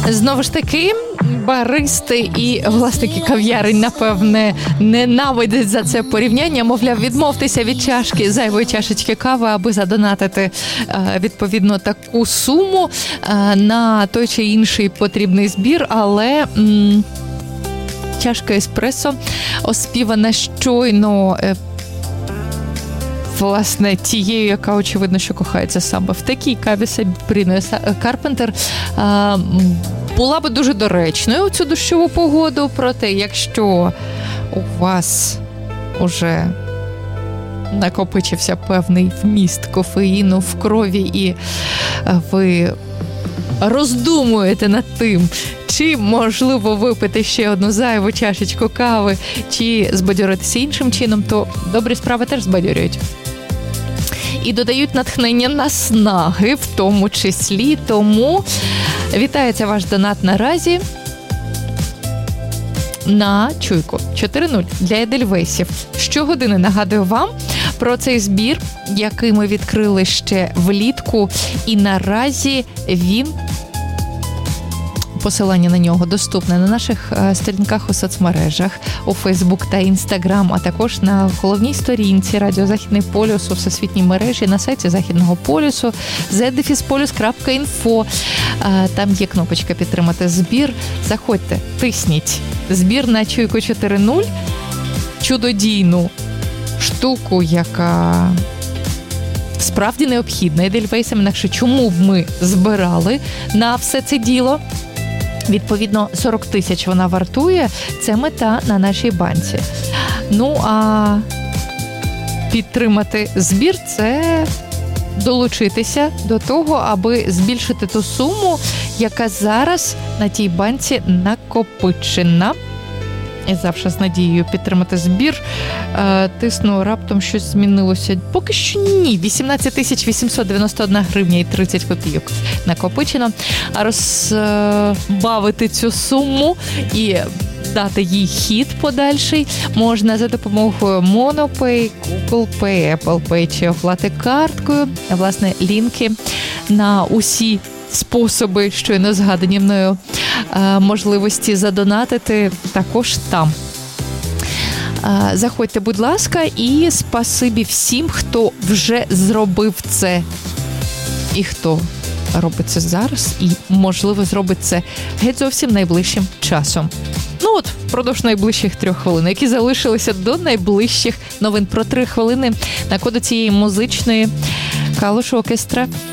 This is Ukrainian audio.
Знову ж таки, баристи і власники кав'ярень, напевне, ненавидять за це порівняння. Мовляв, відмовтеся від чашки, зайвої чашечки кави, аби задонатити, відповідно, таку суму на той чи інший потрібний збір. Але чашка еспресо, оспівана щойно, власне, тією, яка, очевидно, що кохається саме в такій каві Сабріною Карпентер, була би дуже доречною у цю дощову погоду. Проте, якщо у вас уже накопичився певний вміст кофеїну в крові і ви роздумуєте над тим, чи можливо випити ще одну зайву чашечку кави, чи збадьоритися іншим чином, то добрі справи теж збадьорюють. І додають натхнення, наснаги в тому числі. Тому вітається ваш донат наразі на чуйку 4.0 для Едельвейсів. Щогодини нагадую вам про цей збір, який ми відкрили ще влітку. І наразі він, посилання на нього доступне на наших сторінках у соцмережах, у Фейсбук та Інстаграм, а також на головній сторінці Радіо Західний полюс у всесвітній мережі, на сайті Західного полюсу z-polus.info. Там є кнопочка «Підтримати збір». Заходьте, тисніть. Збір на чуйку 4.0. Чудодійну штуку, яка справді необхідна Едельвейсам, інакше чому б ми збирали на все це діло? Відповідно, 40 тисяч вона вартує. Це мета на нашій банці. Ну, а підтримати збір – це долучитися до того, аби збільшити ту суму, яка зараз на тій банці накопичена. І завжди з надією підтримати збір. Тисну, раптом щось змінилося. Поки що ні. 18 891 гривня і 30 копійок накопичено. А розбавити цю суму і дати їй хід подальший можна за допомогою MonoPay, Google Pay, Apple Pay чи оплати карткою. Власне, лінки на усі способи, щойно згадані мною, можливості задонатити також там. Заходьте, будь ласка, і спасибі всім, хто вже зробив це і хто робить це зараз і, можливо, зробить це геть зовсім найближчим часом. Ну от, впродовж найближчих 3 хвилин, які залишилися до найближчих новин. Про 3 хвилини на коду цієї музичної Калуш Оркестра